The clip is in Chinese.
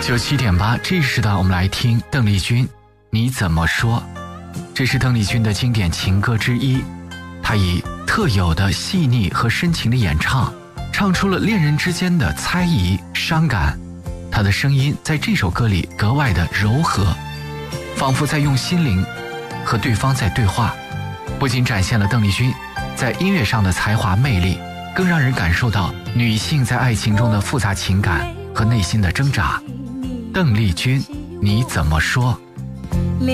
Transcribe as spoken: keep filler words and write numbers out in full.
九七点八，这时段我们来听邓丽君《你怎么说》，这是邓丽君的经典情歌之一。她以特有的细腻和深情的演唱，唱出了恋人之间的猜疑、伤感。她的声音在这首歌里格外的柔和，仿佛在用心灵和对方在对话，不仅展现了邓丽君在音乐上的才华魅力，更让人感受到女性在爱情中的复杂情感和内心的挣扎。邓丽君，你怎么说？